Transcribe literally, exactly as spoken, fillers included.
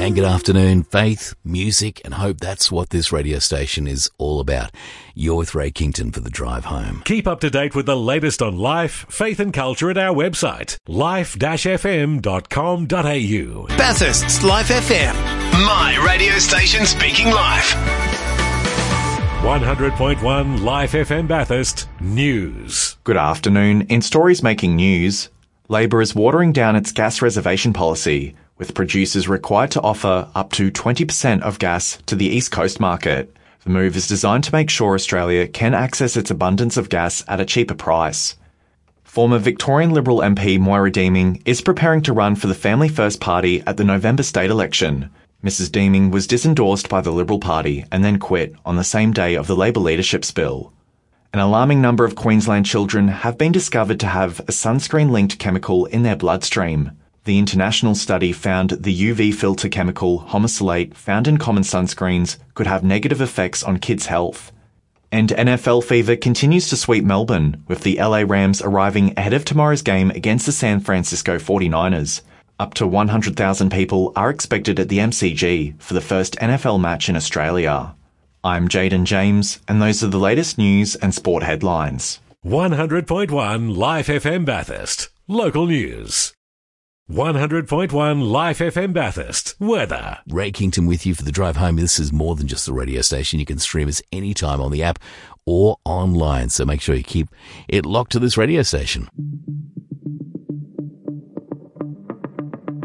And good afternoon. Faith, music and hope, that's what this radio station is all about. You're with Ray Kington for The Drive Home. Keep up to date with the latest on life, faith and culture at our website, life dash f m dot com dot a u. Bathurst's Life F M, my radio station speaking life. one hundred point one Life F M Bathurst News. Good afternoon. In stories making news, Labor is watering down its gas reservation policy, with producers required to offer up to twenty percent of gas to the East Coast market. The move is designed to make sure Australia can access its abundance of gas at a cheaper price. Former Victorian Liberal M P Moira Deeming is preparing to run for the Family First Party at the November state election. Missus Deeming was disendorsed by the Liberal Party and then quit on the same day of the Labor leadership spill. An alarming number of Queensland children have been discovered to have a sunscreen-linked chemical in their bloodstream. The international study found the U V filter chemical homosalate found in common sunscreens could have negative effects on kids' health. And N F L fever continues to sweep Melbourne, with the L A Rams arriving ahead of tomorrow's game against the San Francisco forty-niners. Up to one hundred thousand people are expected at the M C G for the first N F L match in Australia. I'm Jaden James, and those are the latest news and sport headlines. one hundred point one Life F M Bathurst. Local news. one hundred point one Life F M Bathurst. Weather. Ray Kington with you for The Drive Home. This is more than just a radio station. You can stream us anytime on the app or online, so make sure you keep it locked to this radio station.